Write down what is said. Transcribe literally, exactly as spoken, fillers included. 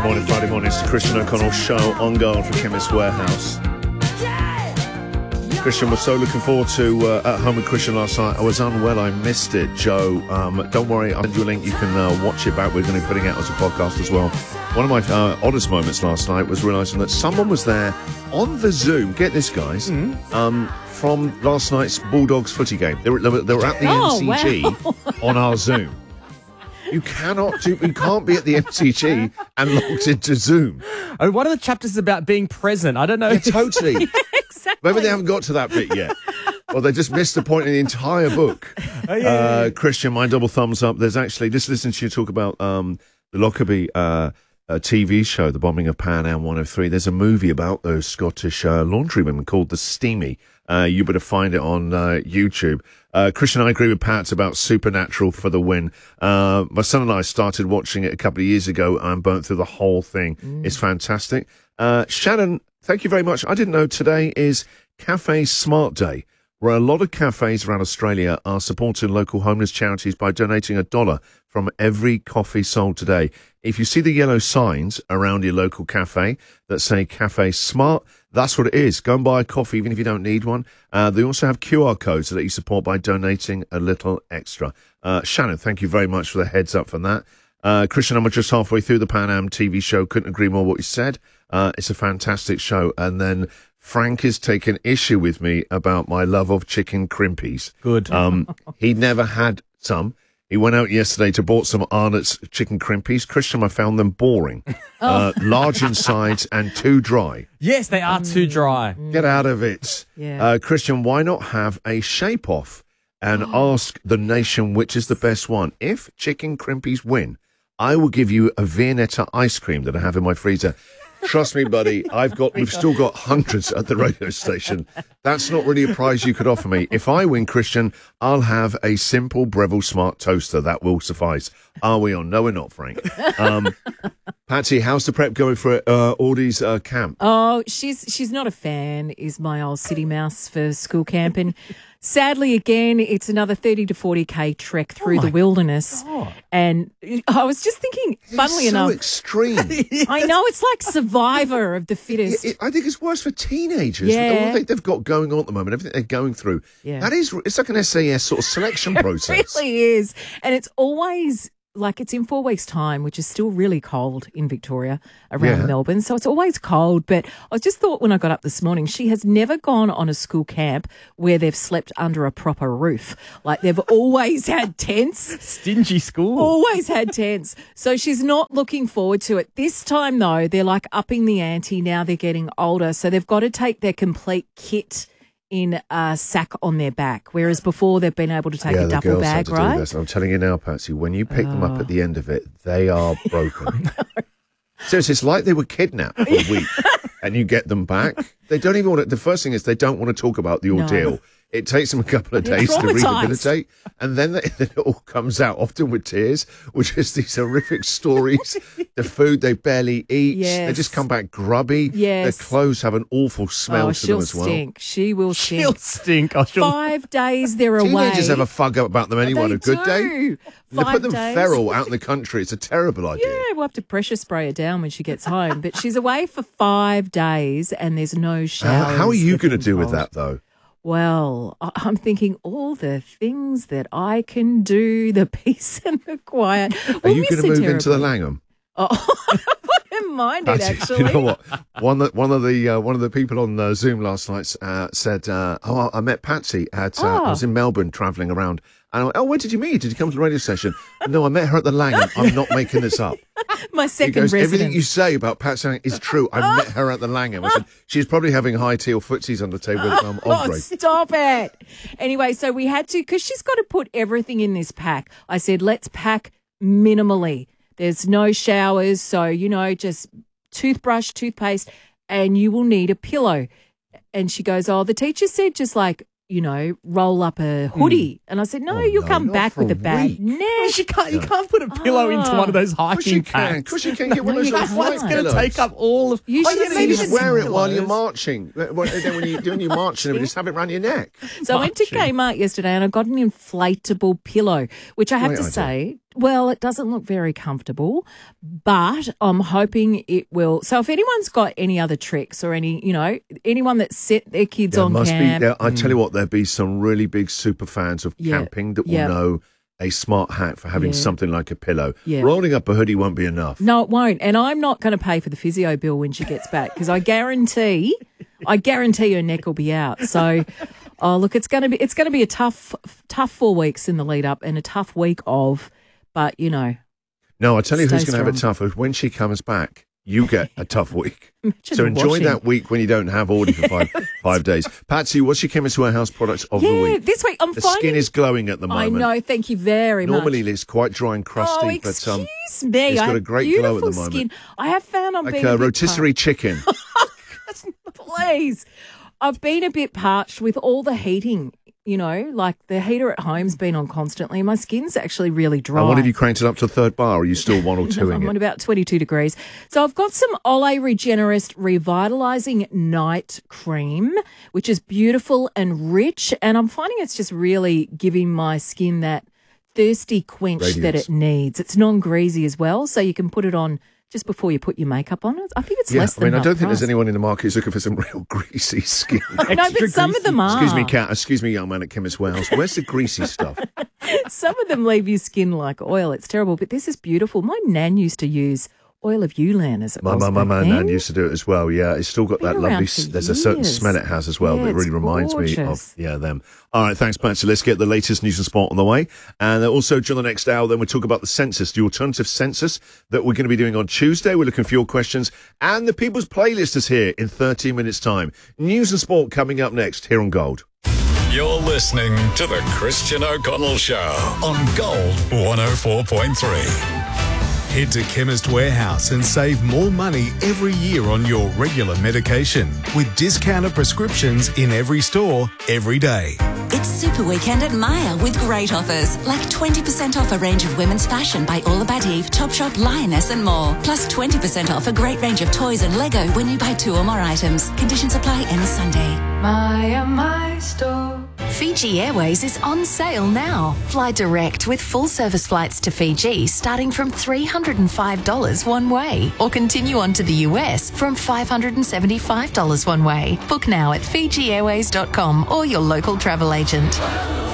morning, Friday morning. It's the Christian O'Connell Show on guard for Chemist Warehouse. Christian was so looking forward to uh, At Home with Christian last night. I was unwell. I missed it, Joe. Um, don't worry. I'll send you a link. You can uh, watch it back. We're going to be putting it out as a podcast as well. One of my uh, oddest moments last night was realising that someone was there on the Zoom. Get this, guys. Mm. Um, from last night's Bulldogs footy game. They were, they were, they were at the oh, M C G wow. on our Zoom. You cannot do. You can't be at the M C G and logged into Zoom. Oh, one of the chapters is about being present. I don't know. Yeah, totally. Yeah, exactly. Maybe they haven't got to that bit yet. Or they just missed the point in the entire book. Oh, yeah, uh, yeah. Christian, my double thumbs up. There's actually, just listening to you talk about um, the Lockerbie uh, uh, T V show, The Bombing of Pan Am one oh three. There's a movie about those Scottish uh, laundrywomen called The Steamy. Uh, you better find it on uh, YouTube. Uh, Christian, I agree with Pat about Supernatural for the win. Uh, my son and I started watching it a couple of years ago and burnt through the whole thing. Mm. It's fantastic. Uh, Shannon, thank you very much. I didn't know today is Cafe Smart Day, where a lot of cafes around Australia are supporting local homeless charities by donating a dollar from every coffee sold today. If you see the yellow signs around your local cafe that say Cafe Smart, that's what it is. Go and buy a coffee even if you don't need one. Uh, they also have Q R codes that let you support by donating a little extra. Uh, Shannon, thank you very much for the heads up from that. Uh, Christian, I'm just halfway through the Pan Am T V show. Couldn't agree more what you said. Uh, it's a fantastic show. And then Frank is taking issue with me about my love of chicken crimpies. Good. Um, he'd never had some. He went out yesterday to bought some Arnott's chicken crimpies. Christian, I found them boring. Oh. Uh, large in size and too dry. Yes, they are too dry. Get out of it. Yeah. Uh, Christian, why not have a shape-off and ask the nation which is the best one? If chicken crimpies win, I will give you a Viennetta ice cream that I have in my freezer. Trust me, buddy, I've got, we've still got hundreds at the radio station. That's not really a prize you could offer me. If I win, Christian, I'll have a simple Breville Smart toaster. That will suffice. Are we on? No, we're not, Frank. Um, Patsy, how's the prep going for uh, Audie's uh, camp? Oh, she's she's not a fan, is my old city mouse for school camp. And sadly, again, it's another thirty to forty K trek through Oh the wilderness. God. And I was just thinking, funnily it's so enough. extreme. I know, it's like Survivor of the fittest. It, it, I think it's worse for teenagers. Yeah. All they, they've got going on at the moment, everything they're going through. Yeah. That is, it's like an S A S sort of selection process. It really is. And it's always like it's in four weeks' time, which is still really cold in Victoria around Yeah. Melbourne. So it's always cold. But I just thought when I got up this morning, she has never gone on a school camp where they've slept under a proper roof. Like they've always had tents. Stingy school. Always had tents. So she's not looking forward to it. This time, though, they're like upping the ante. Now they're getting older. So they've got to take their complete kit in a sack on their back, whereas before they've been able to take yeah, a the duffel girls bag, had to right? do this. I'm telling you now, Patsy, when you pick them up at the end of it, they are broken. Seriously, it's like they were kidnapped for a week and you get them back. They don't even want to, the first thing is they don't want to talk about the ordeal. No. It takes them a couple of They're days to traumatised. rehabilitate, and then, they, then it all comes out, often with tears, which is these horrific stories. The food they barely eat, they Yes. just come back grubby. Yes. Their clothes have an awful smell Oh, to she'll them as well. stink. She will stink. She'll stink. Oh, she'll... Five days they're away. Teenagers have a fug up about them anyway on They a good day. do. And they Five put them days. feral out in the country. It's a terrible idea. Yeah, we'll have to pressure spray her down when she gets home. But she's away for five days and there's no Uh, showers. how are you that going to can deal with hold. that, though? Well, I- I'm thinking all the things that I can do, the peace and the quiet. Are We'll you miss going to her move into the terribly. Langham? Oh, I wouldn't mind it, That's- actually. You know what? One that one of the uh, one of the people on uh, Zoom last night uh, said, uh, "Oh, I met Patsy at. Uh, Oh. I was in Melbourne travelling around, and I went, oh, where did you meet? Did you come to the radio station? No, I met her at the Langham. I'm not making this up. My He second goes, residence. everything you say about Patsy is true. I met her at the Langham. I said she's probably having high tea or footsies on the table with um, Oh, Andre. stop it. Anyway, so we had to, because she's got to put everything in this pack. I said, let's pack minimally. There's no showers. So, you know, just toothbrush, toothpaste, and you will need a pillow. And she goes, oh, the teacher said just like, you know, roll up a hoodie. And I said, no, Oh, you'll no, come not back for with a a bag. week. Neck. You can't, you can't put a pillow into one of those Of course you hiking can. Of packs. course you can get one No, of those you little can't. flight It's going to pillows. take up all of... You Oh, should yeah, see maybe You just the wear it while you're pillows. marching. Then when you're doing your marching, just have it around your neck. So I went to Marching. Kmart yesterday and I got an inflatable pillow, which I have Great to idea. say well, it doesn't look very comfortable, but I'm hoping it will. So if anyone's got any other tricks or any, you know, anyone that set their kids Yeah, on must camp. be. There, I tell you what, there'll be some really big super fans of Yeah, camping that will yeah. know a smart hack for having Yeah. something like a pillow. Yeah. Rolling up a hoodie won't be enough. No, it won't. And I'm not going to pay for the physio bill when she gets back because I guarantee, I guarantee her neck will be out. So, oh look, it's going to be it's going to be a tough, tough four weeks in the lead up and a tough week of, but you know. No, I'll tell you Stay who's going to have it strong. tough. When she comes back, you get a tough week. Imagine So enjoy washing. that week when you don't have Audie for five five days. Patsy, what's your Chemist Warehouse products of the Yeah, week? this week I'm The finding. skin is glowing at the I moment. know. Thank you very much. Normally it's quite dry and crusty, Oh, but excuse um, me. it's I got a have great glow at beautiful the moment. Skin. I have found I'm like being a a bit rotisserie chicken. parched. Please, I've been a bit parched with all the heating. You know, like the heater at home's been on constantly. My skin's actually really dry. And what have you cranked it up to third bar? Or are you still one or two I'm in on it? about twenty-two degrees. So I've got some Olay Regenerist Revitalising Night Cream, which is beautiful and rich. And I'm finding it's just really giving my skin that thirsty quench that Radiance. it needs. It's non-greasy as well, so you can put it on just before you put your makeup on. I think it's Yeah, less I than mean, I half don't think price. there's anyone in the market who's looking for some real greasy skin. No, but Extra some of greasy. them are. Excuse me, Kat. Excuse me, young man at Chemist Warehouse. Where's the greasy stuff? Some of them leave your skin like oil. It's terrible, but this is beautiful. My nan used to use oil of Ulan as it My was mum, my back mum, then. nan used to do it as well. Yeah, it's still got Been that around lovely. for s- There's a certain years. smell it has as well Yeah, that really it's reminds me gorgeous. of yeah them. All right, thanks, Patsy. Let's get the latest news and sport on the way, and uh, also during the next hour, then we'll talk about the census, the alternative census that we're going to be doing on Tuesday. We're looking for your questions, and the People's Playlist is here in thirteen minutes' time. News and sport coming up next here on Gold. You're listening to the Christian O'Connell Show on Gold one oh four point three. Head to Chemist Warehouse and save more money every year on your regular medication with discounted prescriptions in every store, every day. It's Super Weekend at Maya with great offers, like twenty percent off a range of women's fashion by All About Eve, Topshop, Lioness and more. Plus twenty percent off a great range of toys and Lego when you buy two or more items. Conditions apply any Sunday. Maya, my store. Fiji Airways is on sale now. Fly direct with full service flights to Fiji starting from three hundred five dollars one way, or continue on to the U S from five hundred seventy-five dollars one way. Book now at fiji airways dot com or your local travel agent.